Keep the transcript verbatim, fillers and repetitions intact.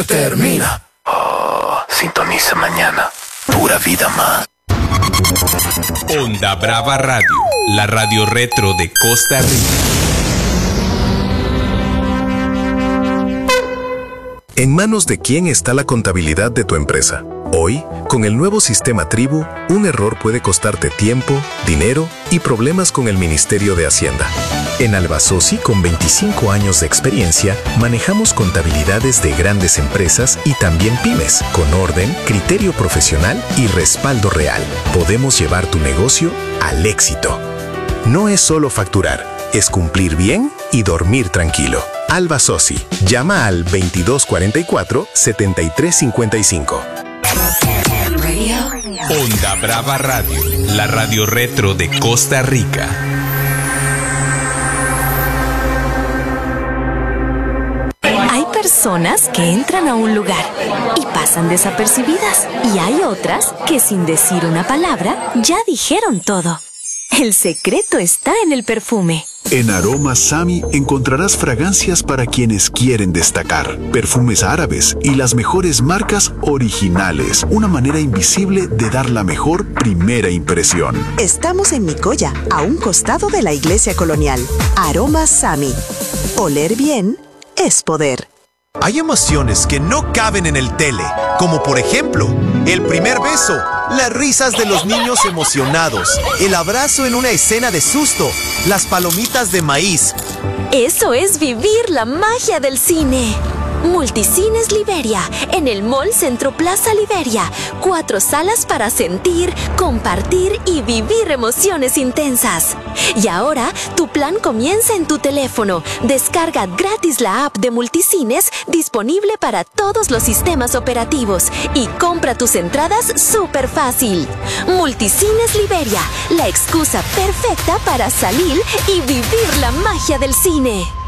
nunca termina. Oh, sintoniza mañana. Pura vida más. Onda Brava Radio, la radio retro de Costa Rica. ¿En manos de quién está la contabilidad de tu empresa? Hoy, con el nuevo sistema Tribu, un error puede costarte tiempo, dinero y problemas con el Ministerio de Hacienda. En Albasosi, con veinticinco años de experiencia, manejamos contabilidades de grandes empresas y también pymes, con orden, criterio profesional y respaldo real. Podemos llevar tu negocio al éxito. No es solo facturar, es cumplir bien y dormir tranquilo. Albasosi, llama al veintidós cuarenta y cuatro, setenta y tres cincuenta y cinco. Onda Brava Radio, la radio retro de Costa Rica. Hay personas que entran a un lugar y pasan desapercibidas, y hay otras que sin decir una palabra ya dijeron todo. El secreto está en el perfume. En Aroma Sami encontrarás fragancias para quienes quieren destacar, perfumes árabes y las mejores marcas originales, una manera invisible de dar la mejor primera impresión. Estamos en Micoya, a un costado de la iglesia colonial. Aroma Sami. Oler bien es poder. Hay emociones que no caben en el tele, como por ejemplo, el primer beso, las risas de los niños emocionados, el abrazo en una escena de susto, las palomitas de maíz. Eso es vivir la magia del cine. Multicines Liberia, en el Mall Centro Plaza Liberia. Cuatro salas para sentir, compartir y vivir emociones intensas. Y ahora, tu plan comienza en tu teléfono. Descarga gratis la app de Multicines, disponible para todos los sistemas operativos. Y compra tus entradas súper fácil. Multicines Liberia, la excusa perfecta para salir y vivir la magia del cine.